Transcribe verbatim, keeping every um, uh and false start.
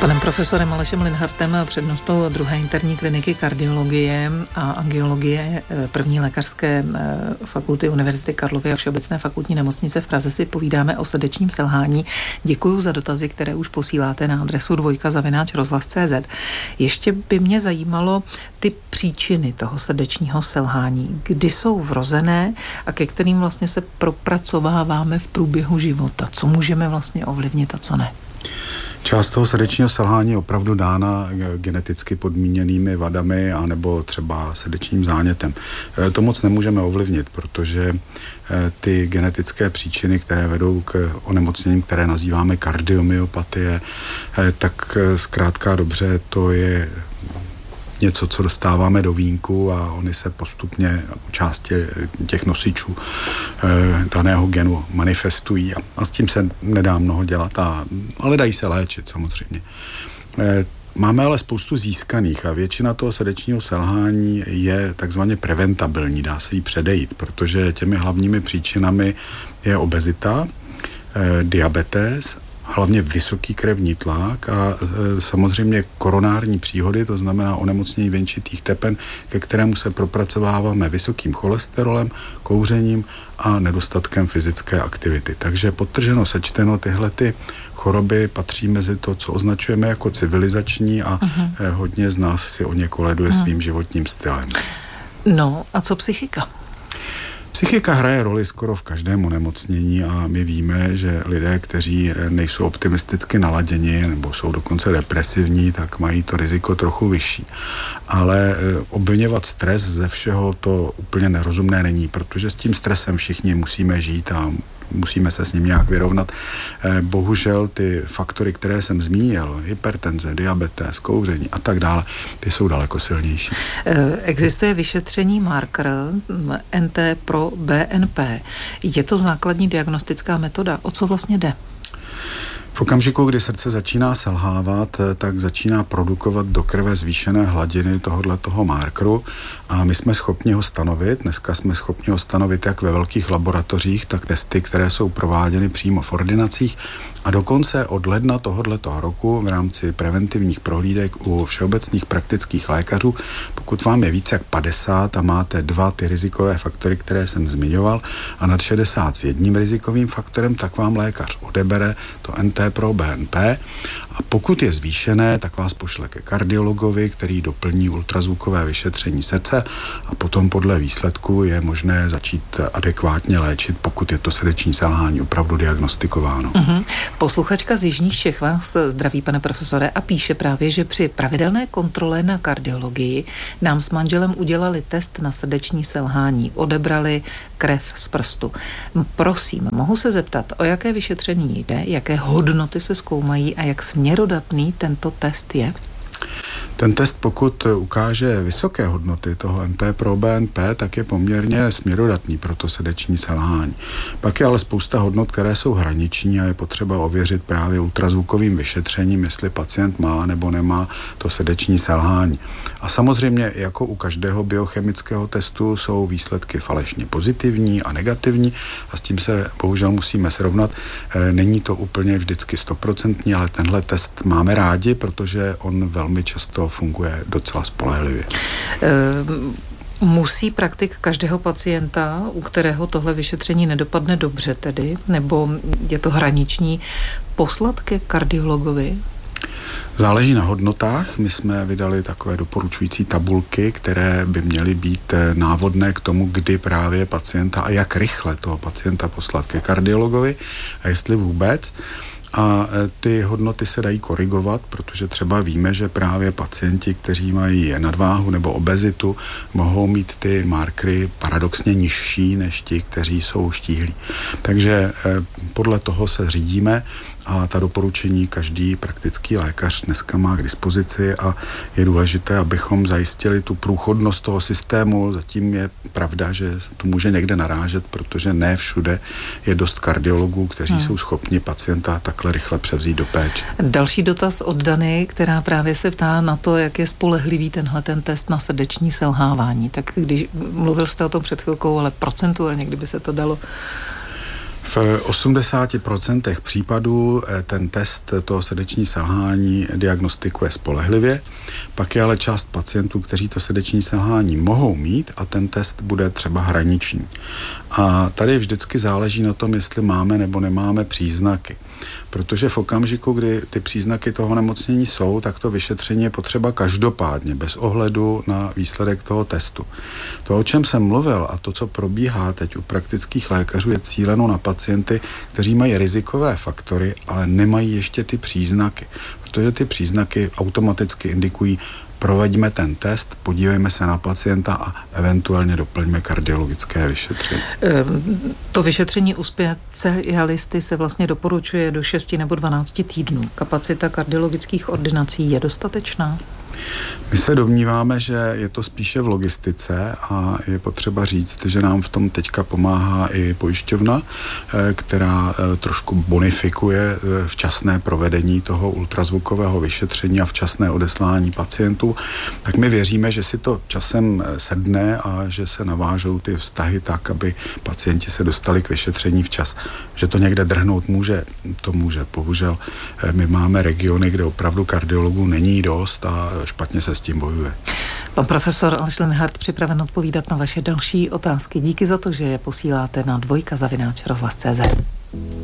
Panem profesorem Alešem Linhartem, přednostou druhé interní kliniky kardiologie a angiologie první lékařské fakulty Univerzity Karlovy a Všeobecné fakultní nemocnice v Praze si povídáme o srdečním selhání. Děkuju za dotazy, které už posíláte na adresu dvojka zavináč rozhlas tečka cé zet. Ještě by mě zajímalo ty příčiny toho srdečního selhání, kdy jsou vrozené a ke kterým vlastně se propracováváme v průběhu života. Co můžeme vlastně ovlivnit a co ne? Část toho srdečního selhání je opravdu dána geneticky podmíněnými vadami anebo třeba srdečním zánětem. To moc nemůžeme ovlivnit, protože ty genetické příčiny, které vedou k onemocněním, které nazýváme kardiomyopatie, tak zkrátka dobře to je něco, co dostáváme do vínku a oni se postupně u části těch nosičů e, daného genu manifestují a, a s tím se nedá mnoho dělat, a, ale dají se léčit samozřejmě. E, máme ale spoustu získaných a většina toho srdečního selhání je takzvaně preventabilní, dá se jí předejít, protože těmi hlavními příčinami je obezita, e, diabetes, hlavně vysoký krevní tlak a e, samozřejmě koronární příhody, to znamená onemocnění věnčitých tepen, ke kterému se propracováváme vysokým cholesterolem, kouřením a nedostatkem fyzické aktivity. Takže podtrženo sečteno, tyhle ty choroby patří mezi to, co označujeme jako civilizační a uh-huh. e, hodně z nás si o ně koleduje uh-huh. svým životním stylem. No a co psychika? Psychika hraje roli skoro v každém onemocnění a my víme, že lidé, kteří nejsou optimisticky naladěni nebo jsou dokonce depresivní, tak mají to riziko trochu vyšší. Ale obviňovat stres ze všeho to úplně nerozumné není, protože s tím stresem všichni musíme žít a musíme se s ním nějak vyrovnat. Bohužel ty faktory, které jsem zmínil, hypertenze, diabetes, kouření a tak dále, ty jsou daleko silnější. Existuje vyšetření marker N T pro B N P. Je to základní diagnostická metoda. O co vlastně jde? V okamžiku, kdy srdce začíná selhávat, tak začíná produkovat do krve zvýšené hladiny tohoto markeru a my jsme schopni ho stanovit. Dneska jsme schopni ho stanovit jak ve velkých laboratořích, tak testy, které jsou prováděny přímo v ordinacích a dokonce od ledna tohoto roku v rámci preventivních prohlídek u všeobecných praktických lékařů, pokud vám je více jak padesát a máte dva ty rizikové faktory, které jsem zmiňoval, a nad šedesát s jedním rizikovým faktorem, tak vám lékař odebere to N T pro B N P a pokud je zvýšené, tak vás pošle ke kardiologovi, který doplní ultrazvukové vyšetření srdce a potom podle výsledku je možné začít adekvátně léčit, pokud je to srdeční selhání opravdu diagnostikováno. Uh-huh. Posluchačka z Jižních Čech vás zdraví, pane profesore, a píše právě, že při pravidelné kontrole na kardiologii nám s manželem udělali test na srdeční selhání, odebrali krev z prstu. Prosím, mohu se zeptat, o jaké vyšetření jde, jaké hodnoty se zkoumají a jak směrodatný tento test je? Ten test, pokud ukáže vysoké hodnoty toho N T pro B N P, tak je poměrně směrodatný pro to srdeční selhání. Pak je ale spousta hodnot, které jsou hraniční a je potřeba ověřit právě ultrazvukovým vyšetřením, jestli pacient má nebo nemá to srdeční selhání. A samozřejmě, jako u každého biochemického testu, jsou výsledky falešně pozitivní a negativní a s tím se bohužel musíme srovnat. Není to úplně vždycky stoprocentní, ale tenhle test máme rádi, protože on velmi často funguje docela spolehlivě. Musí praktik každého pacienta, u kterého tohle vyšetření nedopadne dobře tedy, nebo je to hraniční, poslat ke kardiologovi? Záleží na hodnotách. My jsme vydali takové doporučující tabulky, které by měly být návodné k tomu, kdy právě pacienta a jak rychle toho pacienta poslat ke kardiologovi a jestli vůbec. A ty hodnoty se dají korigovat, protože třeba víme, že právě pacienti, kteří mají nadváhu nebo obezitu, mohou mít ty markery paradoxně nižší než ti, kteří jsou štíhlí. Takže podle toho se řídíme a ta doporučení každý praktický lékař dneska má k dispozici a je důležité, abychom zajistili tu průchodnost toho systému. Zatím je pravda, že tu může někde narážet, protože ne všude je dost kardiologů, kteří hmm. jsou schopni pacienta takhle rychle převzít do péče. Další dotaz od Dany, která právě se ptá na to, jak je spolehlivý tenhle ten test na srdeční selhávání. Tak když mluvil jste o tom před chvilkou, ale procentuálně, kdyby se to dalo. V osmdesáti procentech případů ten test toho srdeční selhání diagnostikuje spolehlivě, pak je ale část pacientů, kteří to srdeční selhání mohou mít a ten test bude třeba hraniční. A tady vždycky záleží na tom, jestli máme nebo nemáme příznaky. Protože v okamžiku, kdy ty příznaky toho nemocnění jsou, tak to vyšetření je potřeba každopádně, bez ohledu na výsledek toho testu. To, o čem jsem mluvil a to, co probíhá teď u praktických lékařů, je cíleno na pacienty, kteří mají rizikové faktory, ale nemají ještě ty příznaky. Protože ty příznaky automaticky indikují: proveďme ten test, podívejme se na pacienta a eventuálně doplňme kardiologické vyšetření. To vyšetření u specialisty se vlastně doporučuje do šesti nebo dvanácti týdnů. Kapacita kardiologických ordinací je dostatečná? My se domníváme, že je to spíše v logistice a je potřeba říct, že nám v tom teďka pomáhá i pojišťovna, která trošku bonifikuje včasné provedení toho ultrazvukového vyšetření a včasné odeslání pacientů. Tak my věříme, že si to časem sedne a že se navážou ty vztahy tak, aby pacienti se dostali k vyšetření včas. Že to někde drhnout může, to může. Bohužel my máme regiony, kde opravdu kardiologů není dost a špatně se s tím bojuje. Pan profesor Aleš Linhart připraven odpovídat na vaše další otázky. Díky za to, že je posíláte na dvojka zavináč rozhlas tečka cé zet.